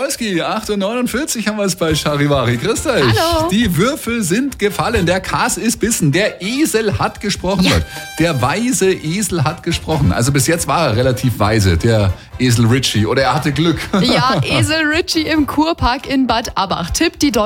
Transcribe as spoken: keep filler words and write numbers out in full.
Wolski, acht Uhr neunundvierzig haben wir es bei Charivari. Grüß euch. Hallo. Die Würfel sind gefallen, der Kas ist bissen, der Esel hat gesprochen. Ja. Der weise Esel hat gesprochen. Also bis jetzt war er relativ weise, der Esel Richie. Oder er hatte Glück. Ja, Esel Richie im Kurpark in Bad Abach tippt die